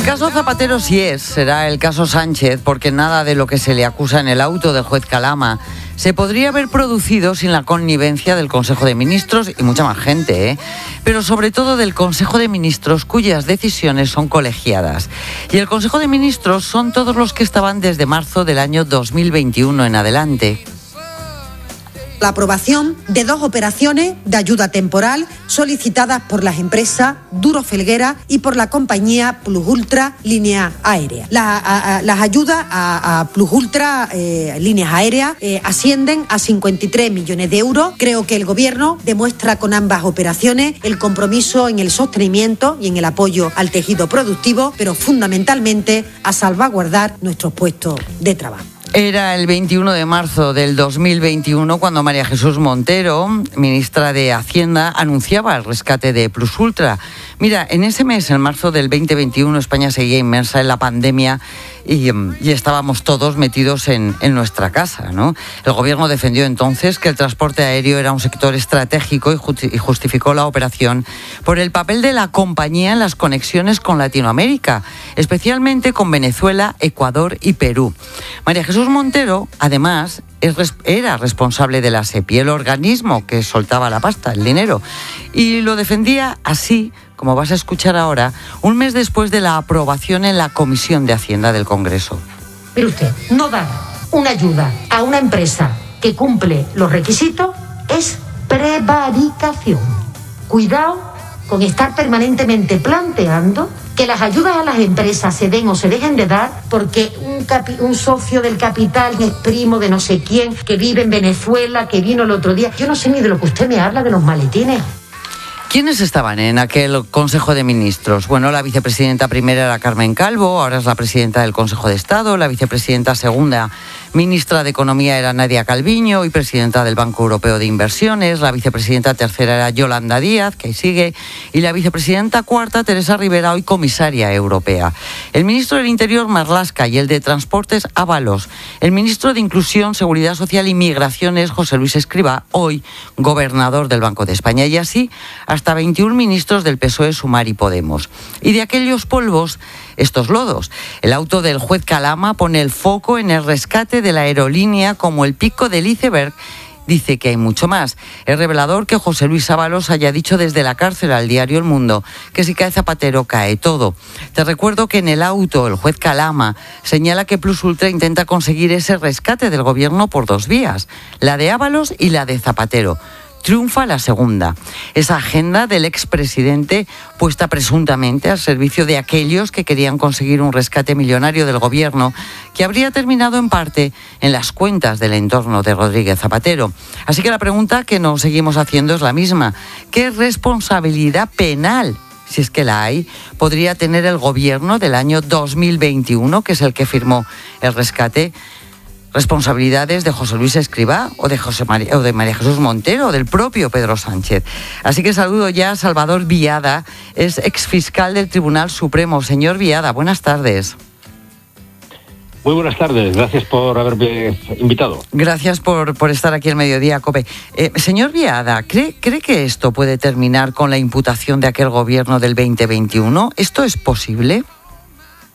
caso Zapatero será el caso Sánchez, porque nada de lo que se le acusa en el auto del juez Calama se podría haber producido sin la connivencia del Consejo de Ministros y mucha más gente, pero sobre todo del Consejo de Ministros, cuyas decisiones son colegiadas. Y el Consejo de Ministros son todos los que estaban desde marzo del año 2021 en adelante. La aprobación de 2 operaciones de ayuda temporal solicitadas por las empresas Duro Felguera y por la compañía Plus Ultra Líneas Aéreas. Las ayudas a Plus Ultra Líneas Aéreas ascienden a 53 millones de euros. Creo que el Gobierno demuestra con ambas operaciones el compromiso en el sostenimiento y en el apoyo al tejido productivo, pero fundamentalmente a salvaguardar nuestros puestos de trabajo. Era el 21 de marzo del 2021 cuando María Jesús Montero, ministra de Hacienda, anunciaba el rescate de Plus Ultra. Mira, en ese mes, en marzo del 2021, España seguía inmersa en la pandemia y estábamos todos metidos en nuestra casa, ¿no? El Gobierno defendió entonces que el transporte aéreo era un sector estratégico y justificó la operación por el papel de la compañía en las conexiones con Latinoamérica, especialmente con Venezuela, Ecuador y Perú. María Jesús Montero, además, era responsable de la SEPI, el organismo que soltaba la pasta, el dinero, y lo defendía así, como vas a escuchar ahora, un mes después de la aprobación en la Comisión de Hacienda del Congreso. Pero usted, no dar una ayuda a una empresa que cumple los requisitos es prevaricación. Cuidado con estar permanentemente planteando que las ayudas a las empresas se den o se dejen de dar porque un socio del capital es primo de no sé quién, que vive en Venezuela, que vino el otro día. Yo no sé ni de lo que usted me habla de los maletines. ¿Quiénes estaban en aquel Consejo de Ministros? Bueno, la vicepresidenta primera era Carmen Calvo, ahora es la presidenta del Consejo de Estado, la vicepresidenta segunda, ministra de Economía, era Nadia Calviño y presidenta del Banco Europeo de Inversiones, la vicepresidenta tercera era Yolanda Díaz, que ahí sigue, y la vicepresidenta cuarta, Teresa Rivera, hoy comisaria europea. El ministro del Interior, Marlaska, y el de Transportes, Ábalos. El ministro de Inclusión, Seguridad Social y Migraciones, José Luis Escrivá, hoy gobernador del Banco de España. Y así hasta 21 ministros del PSOE, Sumar y Podemos. Y de aquellos polvos, estos lodos. El auto del juez Calama pone el foco en el rescate de la aerolínea como el pico del iceberg. Dice que hay mucho más. Es revelador que José Luis Ábalos haya dicho desde la cárcel al diario El Mundo que si cae Zapatero, cae todo. Te recuerdo que en el auto el juez Calama señala que Plus Ultra intenta conseguir ese rescate del gobierno por 2 vías, la de Ábalos y la de Zapatero. Triunfa la segunda. Esa agenda del expresidente puesta presuntamente al servicio de aquellos que querían conseguir un rescate millonario del gobierno que habría terminado en parte en las cuentas del entorno de Rodríguez Zapatero. Así que la pregunta que nos seguimos haciendo es la misma. ¿Qué responsabilidad penal, si es que la hay, podría tener el gobierno del año 2021, que es el que firmó el rescate? Responsabilidades de José Luis Escrivá o de María Jesús Montero o del propio Pedro Sánchez. Así que saludo ya a Salvador Viada, es exfiscal del Tribunal Supremo. Señor Viada, buenas tardes. Muy buenas tardes, gracias por haberme invitado. Gracias por estar aquí en Mediodía, COPE. Señor Viada, ¿cree que esto puede terminar con la imputación de aquel gobierno del 2021? ¿Esto es posible?